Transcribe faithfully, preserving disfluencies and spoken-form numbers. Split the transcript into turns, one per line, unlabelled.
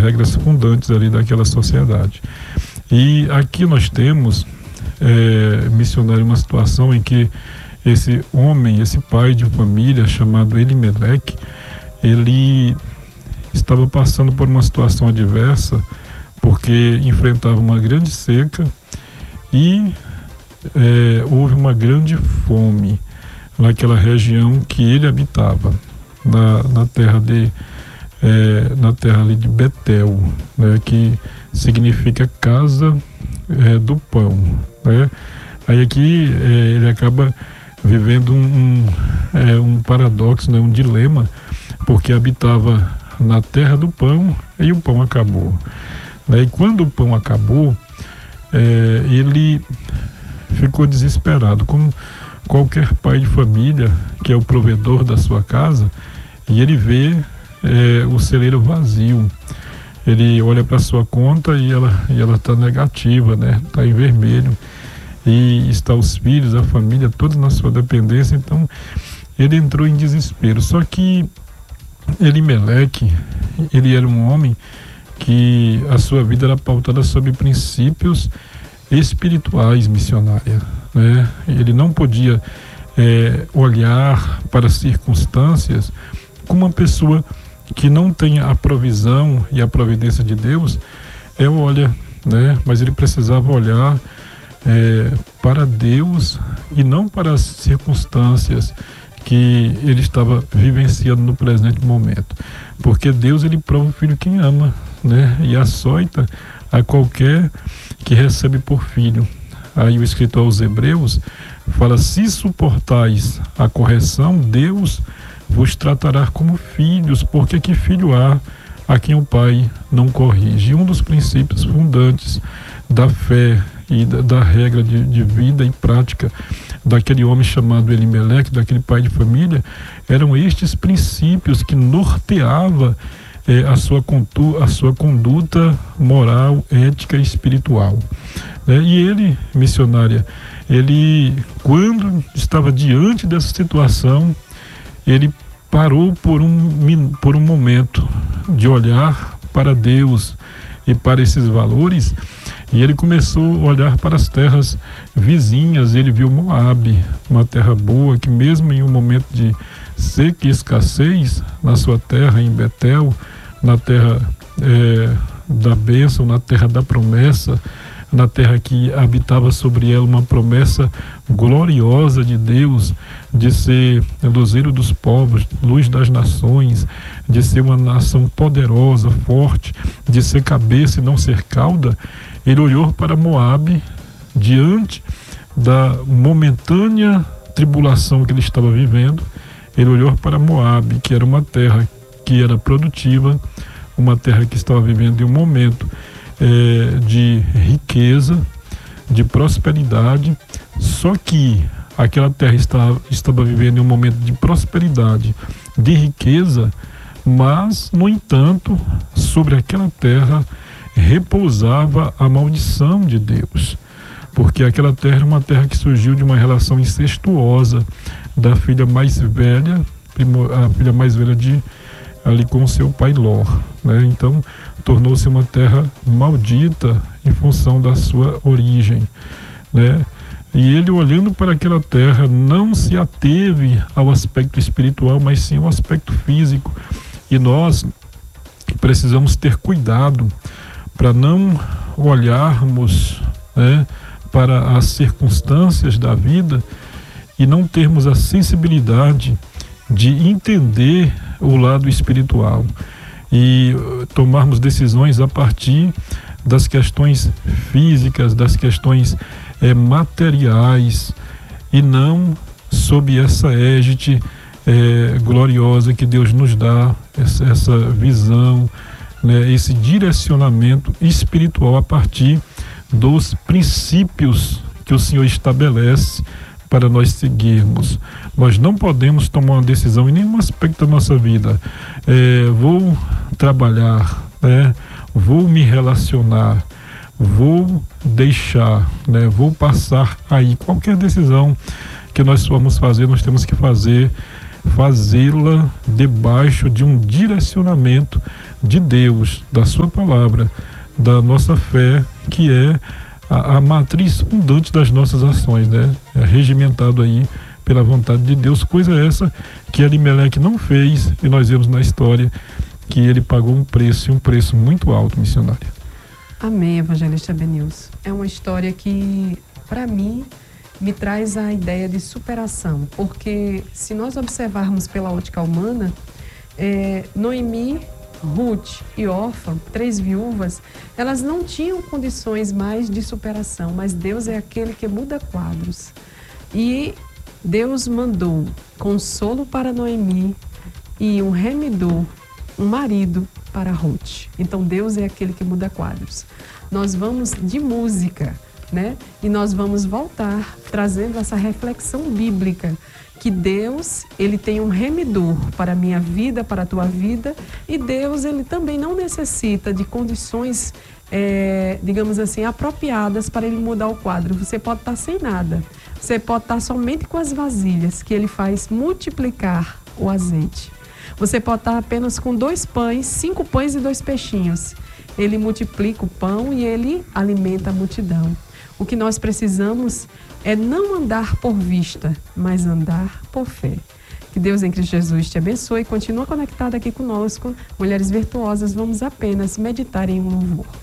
regras fundantes ali daquela sociedade. E aqui nós temos, é, missionário, uma situação em que esse homem, esse pai de família chamado Elimeleque, ele estava passando por uma situação adversa, porque enfrentava uma grande seca e é, houve uma grande fome naquela região que ele habitava, na, na terra de é, na terra ali de Betel, né, que significa casa é, do pão, né? Aí aqui é, ele acaba vivendo um, um, é, um paradoxo, né, um dilema, porque habitava na terra do pão e o pão acabou. E quando o pão acabou, é, ele ficou desesperado, como qualquer pai de família que é o provedor da sua casa, e ele vê é, o celeiro vazio. Ele olha para sua conta e ela e ela está negativa, né? Está em vermelho, e está os filhos, a família, todos na sua dependência. Então ele entrou em desespero. Só que Elimeleque, ele era um homem que a sua vida era pautada sobre princípios espirituais, missionária, né? Ele não podia é, olhar para as circunstâncias como uma pessoa que não tem a provisão e a providência de Deus, é olha, né? Mas ele precisava olhar é, para Deus e não para as circunstâncias que ele estava vivenciando no presente momento, porque Deus, ele prova o filho quem ama, né? E açoita a qualquer que recebe por filho. Aí o escritor aos Hebreus fala: se suportais a correção, Deus vos tratará como filhos, porque que filho há a quem o pai não corrige? E um dos princípios fundantes da fé e da, da regra de, de vida e prática daquele homem chamado Elimeleque, daquele pai de família, eram estes princípios que norteava é, a, sua contu, a sua conduta moral, ética e espiritual. É, e ele, missionária, ele, quando estava diante dessa situação, ele parou por um, por um momento de olhar para Deus e para esses valores, e ele começou a olhar para as terras vizinhas. Ele viu Moabe, uma terra boa, que mesmo em um momento de seca e escassez, na sua terra em Betel, na terra é, da bênção, na terra da promessa, na terra que habitava sobre ela uma promessa gloriosa de Deus, de ser luzeiro dos povos, luz das nações, de ser uma nação poderosa, forte, de ser cabeça e não ser cauda. Ele olhou para Moabe diante da momentânea tribulação que ele estava vivendo. Ele olhou para Moabe, que era uma terra que era produtiva, uma terra que estava vivendo em um momento É, de riqueza, de prosperidade. Só que aquela terra estava, estava vivendo em um momento de prosperidade, de riqueza, mas, no entanto, sobre aquela terra repousava a maldição de Deus, porque aquela terra era uma terra que surgiu de uma relação incestuosa da filha mais velha, a filha mais velha de ali com o seu pai Ló, né? Então tornou-se uma terra maldita em função da sua origem, né? E ele, olhando para aquela terra, não se ateve ao aspecto espiritual, mas sim ao aspecto físico. E nós precisamos ter cuidado para não olharmos, né, para as circunstâncias da vida e não termos a sensibilidade de entender o lado espiritual e tomarmos decisões a partir das questões físicas, das questões é, materiais, e não sob essa égide é, gloriosa que Deus nos dá, essa, essa visão, né, esse direcionamento espiritual a partir dos princípios que o Senhor estabelece para nós seguirmos. Nós não podemos tomar uma decisão em nenhum aspecto da nossa vida. É, vou trabalhar, né? Vou me relacionar, vou deixar, né? Vou passar aí. Qualquer decisão que nós formos fazer, nós temos que fazer, fazê-la debaixo de um direcionamento de Deus, da sua palavra, da nossa fé, que é a, a matriz fundante das nossas ações, né? É regimentado aí pela vontade de Deus, coisa essa que Elimeleque não fez, e nós vemos na história que ele pagou um preço, e um preço muito alto, missionária.
Amém, evangelista Benilson. É uma história que, para mim, me traz a ideia de superação, porque se nós observarmos pela ótica humana, é, Noemi, Ruth e Orfa, três viúvas, elas não tinham condições mais de superação, mas Deus é aquele que muda quadros. E Deus mandou consolo para Noemi e um remidor, um marido para Ruth. Então Deus é aquele que muda quadros. Nós vamos de música, né? E nós vamos voltar trazendo essa reflexão bíblica, que Deus, ele tem um remidor para a minha vida, para a tua vida, e Deus, ele também não necessita de condições, é, digamos assim, apropriadas para ele mudar o quadro. Você pode estar sem nada, você pode estar somente com as vasilhas, que ele faz multiplicar o azeite. Você pode estar apenas com dois pães, cinco pães e dois peixinhos. Ele multiplica o pão e ele alimenta a multidão. O que nós precisamos é não andar por vista, mas andar por fé. Que Deus em Cristo Jesus te abençoe e continua conectado aqui conosco. Mulheres Virtuosas, vamos apenas meditar em um louvor.